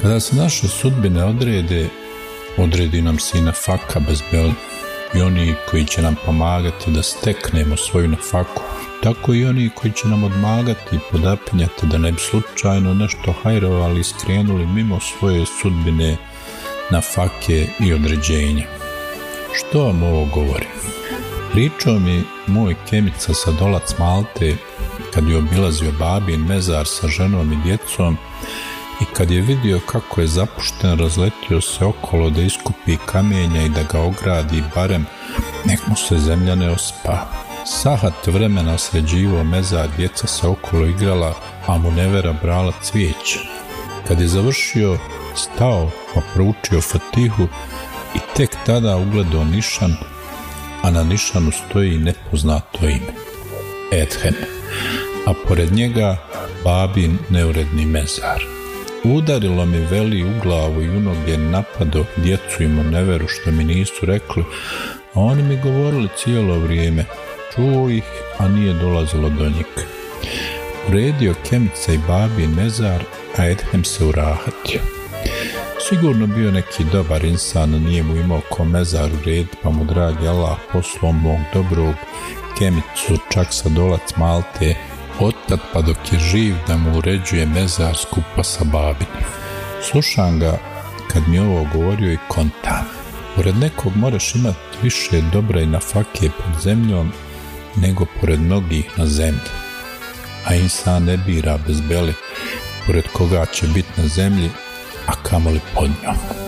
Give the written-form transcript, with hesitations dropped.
Kada se naše sudbine odredi nam se i nafaka bez beli. I oni koji će nam pomagati da steknemo svoju nafaku, tako i oni koji će nam odmagati i podapinjati da ne bi slučajno nešto hajrovali i skrenuli mimo svoje sudbine, nafake i određenja. Što vam ovo govori? Pričao mi moj Kemica sa Dolac Malte kad je obilazio babin mezar sa ženom i djecom i kad je vidio kako je zapušten, razletio se okolo da iskupi kamenja i da ga ogradi, barem nek mu se zemlja ne ospa. Sahat vremena sređivao mezar, djeca se okolo igrala, a Munevera brala cvijeće. Kad je završio, stao pa proučio Fatihu i tek tada ugledao nišan, a na nišanu stoji nepoznato ime, Edhem, a pored njega babin neuredni mezar. Udarilo mi veli u glavu i u noge, napado djecu i Muneveru što mi nisu rekli, a oni mi govorili cijelo vrijeme. Čuo ih, a nije dolazilo do njih. Uredio Kemica i babin mezar, a Edhem se urahatio. Sigurno bio neki dobar insan, nije mu imao ko mezar urediti, pa mu dragi Allah poslao mog dobrog Kemicu čak sa Dolac Malte, otad pa dok je živ da mu uređuje mezar skupa sa babinim. Slušam ga kad mi ovo govorio i kontam. Pored nekog moraš imati više dobra i nafake pod zemljom nego pored mnogih na zemlji. A insan ne bira bez beli pored koga će biti na zemlji, a kamoli pod njom.